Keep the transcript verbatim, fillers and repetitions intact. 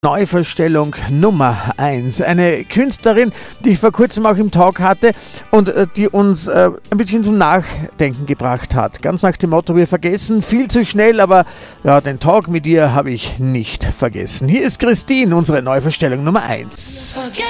Neuverstellung Nummer eins. Eine Künstlerin, die ich vor kurzem auch im Talk hatte und äh, die uns äh, ein bisschen zum Nachdenken gebracht hat. Ganz nach dem Motto, wir vergessen viel zu schnell, aber ja, den Talk mit ihr habe ich nicht vergessen. Hier ist Christine, unsere Neuverstellung Nummer eins. Forget